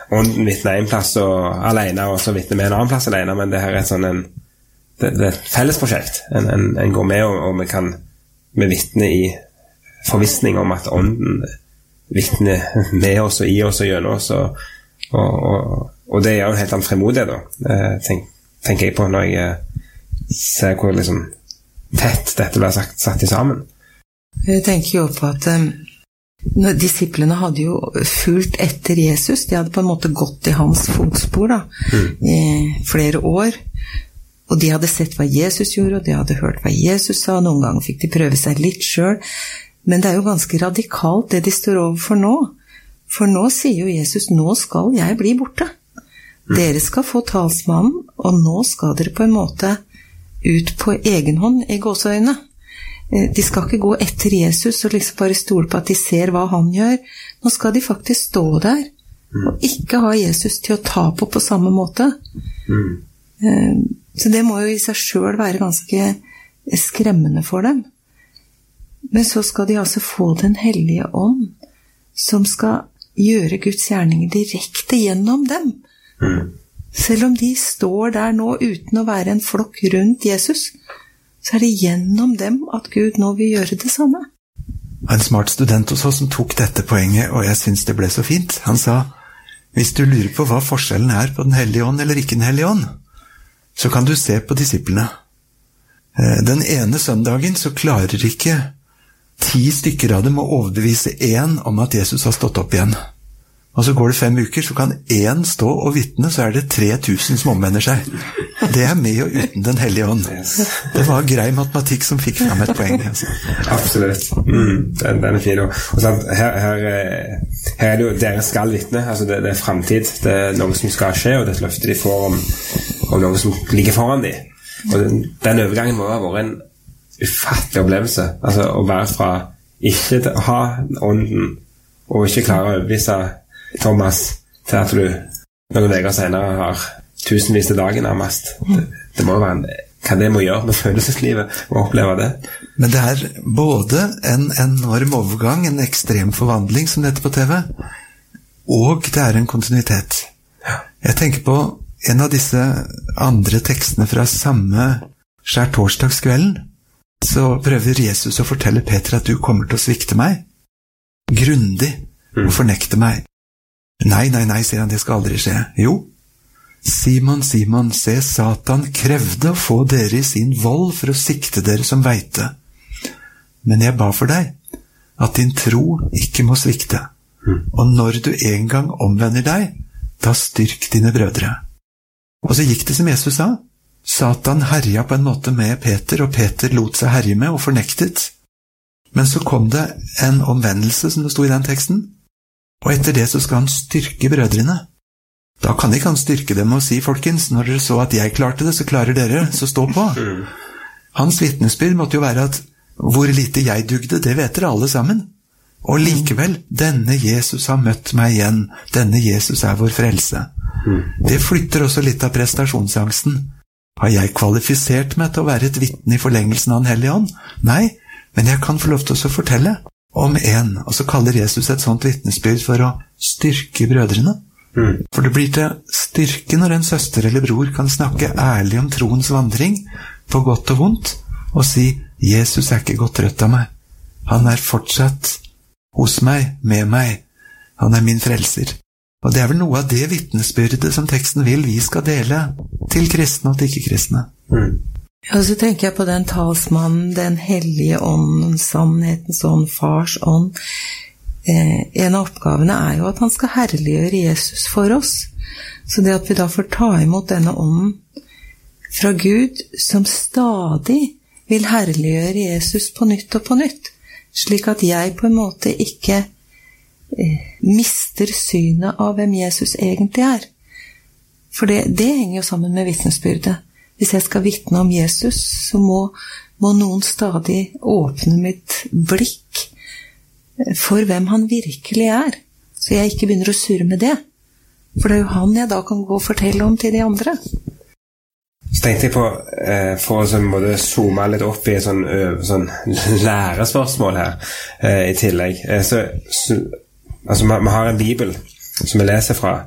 ånden vittner en plass og alene, og så vittner vi en annen plass alene, men det her er det er et fellesprosjekt. En går med, og vi kan med vittne i forvissning om at ånden vittner med oss og i oss og gjennom oss, og det er jo en helt annen fremodighet da, tenker jeg på når jeg ser hvor liksom tett dette ble satt i sammen. Jeg tenker jo på at når disiplene hadde jo fulgt etter Jesus, de hadde på en måte gått i hans fotspor da, i flere år, og de hadde sett hva Jesus gjorde, og de hadde hørt hva Jesus sa, noen ganger fikk de prøve seg litt selv, men det er jo ganske radikalt det de står overfor nå, for nå sier jo Jesus, nå skal jeg bli borte. Dere skal få talsmannen, og nå skal dere på en måte ut på egen hånd i gåseøyne. De skal ikke gå etter Jesus og liksom bare stole på at de ser hva han gjør. Nå skal de faktisk stå der og ikke ha Jesus til å ta på samme måte. Så det må jo i seg selv være ganske skremmende for dem. Men så skal de altså få den hellige ånd som skal gjøre Guds gjerninger direkte gjennom dem. Selv om de står der nå uten å være en flokk rundt Jesus, så er det gjennom dem at Gud nå vil gjøre det samme. En smart student hos oss som tok dette poenget, og jeg synes det ble så fint. Han sa, hvis du lurer på hva forskjellen er på den hellige ånd eller ikke den hellige ånd, så kan du se på disiplene. Den ene søndagen så klarer ikke 10 stykker av dem å overbevise en om at Jesus har stått opp igjen. Og så går det 5 uker, så kan en stå og vittne, så er det 3000 som omvender seg. Det er med og uten den hellige ånd. Det var grei matematikk som fikk frem et poeng. Altså. Absolutt. Den er fin. Og sånn, her er det jo, dere skal vittne, altså det er fremtid, det er noe som skal skje, og det er et løfte de får om noe som ligger foran dem. Og den overgangen må ha vært en ufattelig opplevelse, altså å være fra ikke til å ha ånden, og ikke klare å overbevise Thomas til at du noen dager senere har tusenvis til dagen nærmest. Det må være hva det må gjøre med følelseslivet å oppleve det. Men det er både en enorm overgang, en ekstrem forvandling som dette på TV, og det er en kontinuitet. Jeg tenker på en av disse andre tekstene fra samme skjærtorsdagskvelden, så prøver Jesus å fortelle Peter at du kommer til å svikte meg grundig og fornekte meg. Nei, sier han, det skal aldri skje. Jo, Simon, Simon, se, Satan krevde å få dere i sin vold for å sikte dere som veite. Men jeg ba for deg, at din tro ikke må svikte. Og når du en gang omvender deg, da styrk dine brødre. Og så gikk det som Jesus sa. Satan herja på en måte med Peter, og Peter lot seg herje med og fornektet. Men så kom det en omvendelse, som det stod i den teksten. Og etter det så skal han styrke brødrene. Da kan ikke han styrke dem og si, folkens, når dere så at jeg klarte det, så klarer dere, så stå på. Hans vittnesbyrd måtte jo være at hvor lite jeg dugde, det vet dere alle sammen. Og likevel, denne Jesus har møtt meg igjen. Denne Jesus er vår frelse. Det flytter også litt av prestasjonsangsten. Har jeg kvalifisert meg til å være et vittne i forlengelsen av den hellige ånd? Nei, men jeg kan få lov til å fortelle om en, og så kaller Jesus et sånt vittnesbyrd for å styrke brødrene. For det blir til styrke når en søster eller bror kan snakke ærlig om troens vandring, på godt og vondt, og si, Jesus er ikke gått trøtt av meg. Han er fortsatt hos meg, med meg. Han er min frelser. Og det er vel noe av det vittnesbyrdet som teksten vil vi skal dele til kristne og til ikke-kristne. Ja, så tenker jeg på den talsmannen, den hellige ånden, sannhetens ånd, fars ånd. En av oppgavene er jo at han skal herliggjøre Jesus for oss. Så det at vi da får ta imot denne ånden fra Gud, som stadig vil herliggjøre Jesus på nytt og på nytt, slik at jeg på en måte ikke mister synet av hvem Jesus egentlig er. For det henger jo sammen med vittnesbyrdet. Hvis jeg skal vittne om Jesus, så må noen stadig åpne mitt blikk for hvem han virkelig er, så jeg ikke begynner å surre med det. For det er jo han jeg da kan gå og fortelle om til de andre. Så tenkte jeg på, for å zoome litt opp i sånn lærespørsmål her, i tillegg. Altså, vi har en bibel som vi leser fra,